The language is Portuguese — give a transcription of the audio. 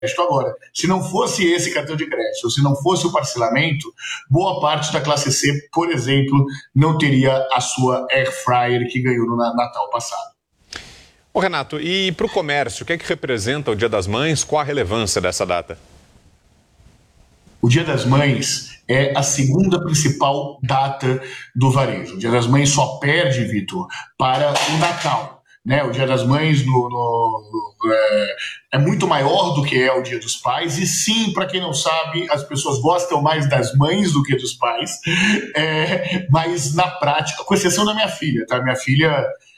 Agora, se não fosse esse cartão de crédito, ou se não fosse o parcelamento, boa parte da classe C, por exemplo, não teria a sua Air Fryer que ganhou no Natal passado. Ô Renato, e para o comércio, o que é que representa o Dia das Mães? Qual a relevância dessa data? O Dia das Mães é a segunda principal data do varejo. O Dia das Mães só perde, Vitor, para o Natal. Né, o Dia das Mães é muito maior do que é o Dia dos Pais, e sim, para quem não sabe, as pessoas gostam mais das mães do que dos pais, mas na prática, com exceção da minha filha, tá? Minha filha